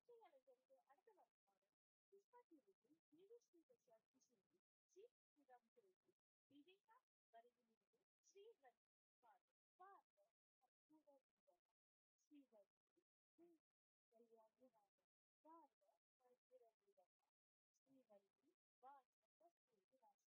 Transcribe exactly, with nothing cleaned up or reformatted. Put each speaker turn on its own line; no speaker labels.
இசை அலைகளுக்கு அடுத்த வாரமாக Pushpa டூவுக்கு English super star Vijay G Sriram குரலில் விவேகா வரையில்